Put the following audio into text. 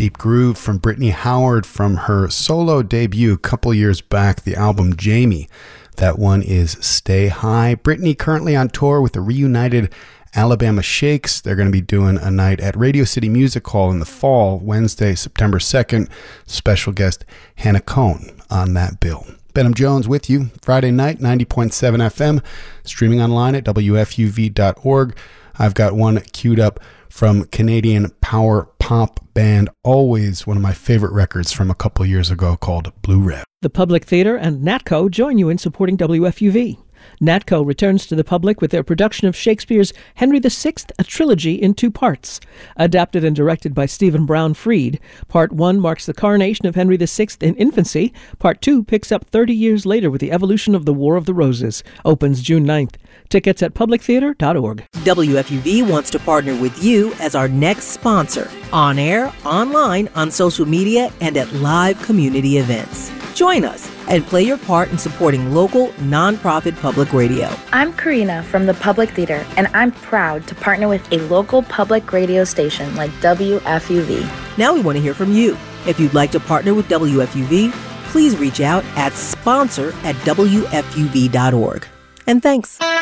Deep Groove from Brittany Howard from her solo debut a couple years back, the album Jamie. That one is Stay High. Brittany currently on tour with the reunited Alabama Shakes. They're going to be doing a night at Radio City Music Hall in the fall, Wednesday, September 2nd. Special guest Hannah Cohn on that bill. Benham Jones with you, Friday night, 90.7 FM, streaming online at WFUV.org. I've got one queued up from Canadian power pop band Always, one of my favorite records from a couple years ago called Blue Rev. The Public Theater and Natco join you in supporting WFUV. Natco returns to the public with their production of Shakespeare's Henry VI, a trilogy in 2 parts. Adapted and directed by Stephen Brown Freed, Part 1 marks the coronation of Henry VI in infancy. Part 2 picks up 30 years later with the evolution of the War of the Roses. Opens June 9th. Tickets at publictheater.org. WFUV wants to partner with you as our next sponsor. On air, online, on social media, and at live community events. Join us and play your part in supporting local, nonprofit public radio. I'm Karina from the Public Theater, and I'm proud to partner with a local public radio station like WFUV. Now we want to hear from you. If you'd like to partner with WFUV, please reach out at sponsor@wfuv.org. And thanks.